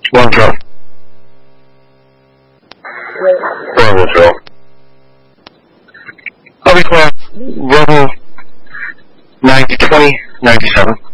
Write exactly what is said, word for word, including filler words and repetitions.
One zero. One zero. I'll be class level ninety twenty ninety seven.